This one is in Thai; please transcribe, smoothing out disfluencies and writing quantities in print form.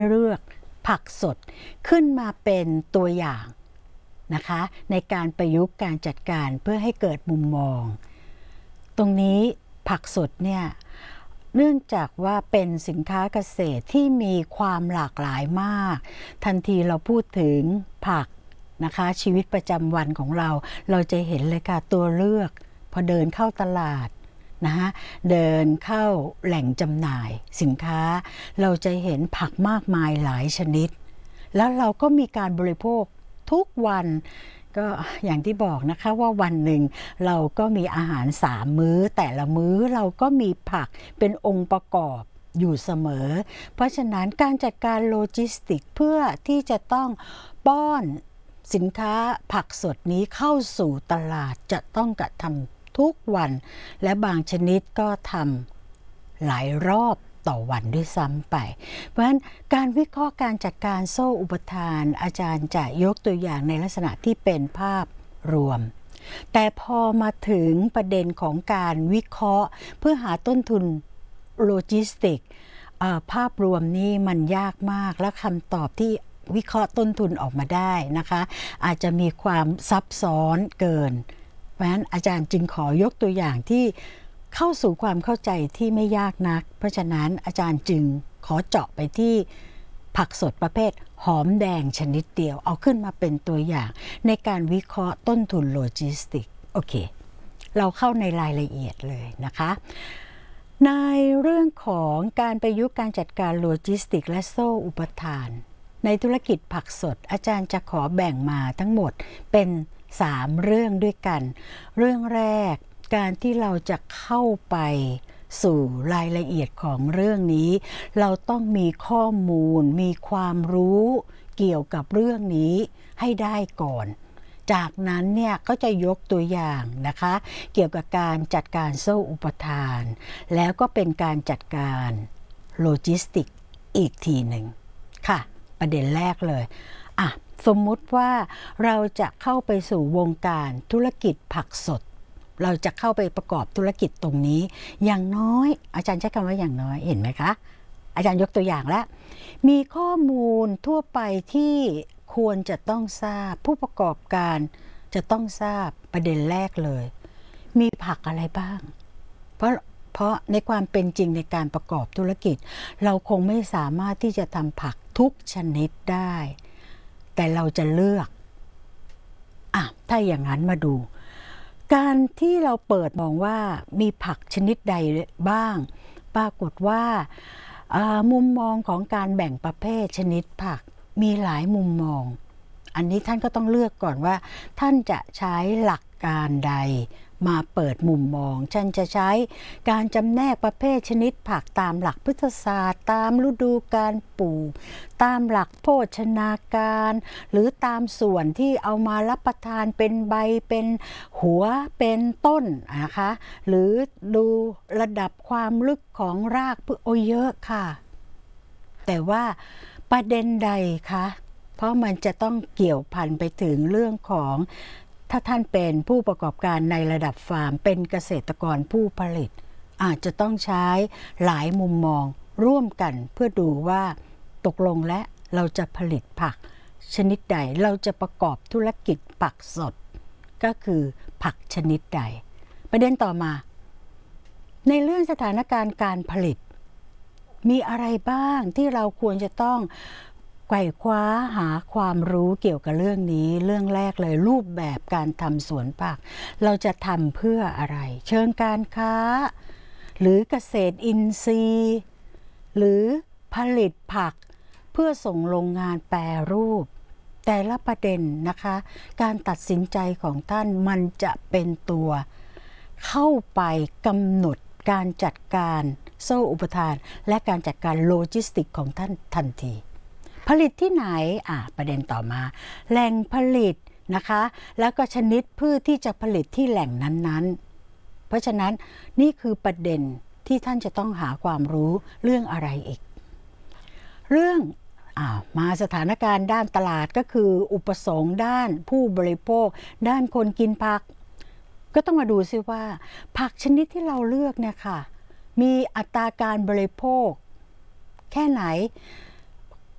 เลือกผักสดขึ้นมาเป็นตัวอย่างนะคะในการประยุกต์การจัดการเพื่อให้เกิดมุมมองตรงนี้ผักสดเนี่ยเนื่องจากว่าเป็นสินค้าเกษตรที่มีความหลากหลายมากทันทีเราพูดถึงผักนะคะชีวิตประจำวันของเราจะเห็นเลยค่ะตัวเลือกพอเดินเข้าตลาดนะคะเดินเข้าแหล่งจำหน่ายสินค้าเราจะเห็นผักมากมายหลายชนิดแล้วเราก็มีการบริโภคทุกวันก็อย่างที่บอกนะคะว่าวันหนึ่งเราก็มีอาหาร3 มื้อแต่ละมื้อเราก็มีผักเป็นองค์ประกอบอยู่เสมอเพราะฉะนั้นการจัดการโลจิสติกเพื่อที่จะต้องป้อนสินค้าผักสดนี้เข้าสู่ตลาดจะต้องกระทำทุกวันและบางชนิดก็ทำหลายรอบต่อวันด้วยซ้ำไปเพราะฉะนั้นการวิเคราะห์การจัดการโซ่อุปทานอาจารย์จะยกตัวอย่างในลักษณะที่เป็นภาพรวมแต่พอมาถึงประเด็นของการวิเคราะห์เพื่อหาต้นทุนโลจิสติกภาพรวมนี่มันยากมากและคำตอบที่วิเคราะห์ต้นทุนออกมาได้นะคะอาจจะมีความซับซ้อนเกินเพราะฉะนั้นอาจารย์จึงขอยกตัวอย่างที่เข้าสู่ความเข้าใจที่ไม่ยากนักเพราะฉะนั้นอาจารย์จึงขอเจาะไปที่ผักสดประเภทหอมแดงชนิดเดียวเอาขึ้นมาเป็นตัวอย่างในการวิเคราะห์ต้นทุนโลจิสติกโอเคเราเข้าในรายละเอียดเลยนะคะในเรื่องของการประยุกต์การจัดการโลจิสติกและโซ่อุปทานในธุรกิจผักสดอาจารย์จะขอแบ่งมาทั้งหมดเป็น3 เรื่องด้วยกันเรื่องแรกการที่เราจะเข้าไปสู่รายละเอียดของเรื่องนี้เราต้องมีข้อมูลมีความรู้เกี่ยวกับเรื่องนี้ให้ได้ก่อนจากนั้นเนี่ยก็จะยกตัวอย่างนะคะเกี่ยวกับการจัดการโซ่อุปทานแล้วก็เป็นการจัดการโลจิสติกอีกทีหนึ่งค่ะประเด็นแรกเลยสมมุติว่าเราจะเข้าไปสู่วงการธุรกิจผักสดเราจะเข้าไปประกอบธุรกิจตรงนี้อย่างน้อยอาจารย์ใช้คำว่าอย่างน้อยเห็นไหมคะอาจารย์ยกตัวอย่างแล้วมีข้อมูลทั่วไปที่ควรจะต้องทราบผู้ประกอบการจะต้องทราบประเด็นแรกเลยมีผักอะไรบ้างเพราะในความเป็นจริงในการประกอบธุรกิจเราคงไม่สามารถที่จะทำผักทุกชนิดได้แต่เราจะเลือกถ้าอย่างนั้นมาดูการที่เราเปิดมองว่ามีผักชนิดใดบ้างปรากฏว่ามุมมองของการแบ่งประเภทชนิดผักมีหลายมุมมองอันนี้ท่านก็ต้องเลือกก่อนว่าท่านจะใช้หลักการใดมาเปิดมุมมองท่านจะใช้การจำแนกประเภทชนิดผักตามหลักพฤกษศาสตร์ตามฤดูการปลูกตามหลักโภชนาการหรือตามส่วนที่เอามารับประทานเป็นใบเป็นหัวเป็นต้นนะคะหรือดูระดับความลึกของรากเยอะค่ะแต่ว่าประเด็นใดคะเพราะมันจะต้องเกี่ยวพันไปถึงเรื่องของถ้าท่านเป็นผู้ประกอบการในระดับฟาร์มเป็นเกษตรกรผู้ผลิตอาจจะต้องใช้หลายมุมมองร่วมกันเพื่อดูว่าตกลงและเราจะผลิตผักชนิดใดเราจะประกอบธุรกิจผักสดก็คือผักชนิดใดประเด็นต่อมาในเรื่องสถานการณ์การผลิตมีอะไรบ้างที่เราควรจะต้องไขว่คว้าหาความรู้เกี่ยวกับเรื่องนี้เรื่องแรกเลยรูปแบบการทำสวนผักเราจะทำเพื่ออะไรเชิงการค้าหรือเกษตรอินทรีย์หรือผลิตผักเพื่อส่งโรงงานแปรรูปแต่ละประเด็นนะคะการตัดสินใจของท่านมันจะเป็นตัวเข้าไปกำหนดการจัดการโซ่อุปทานและการจัดการโลจิสติกของท่านทันทีผลิตที่ไหนประเด็นต่อมาแหล่งผลิตนะคะแล้วก็ชนิดพืชที่จะผลิตที่แหล่งนั้นๆเพราะฉะนั้นนี่คือประเด็นที่ท่านจะต้องหาความรู้เรื่องอะไรอีกเรื่องมาสถานการณ์ด้านตลาดก็คืออุปสงค์ด้านผู้บริโภคด้านคนกินผักก็ต้องมาดูซิว่าผักชนิดที่เราเลือกเนี่ยค่ะมีอัตราการบริโภคแค่ไหน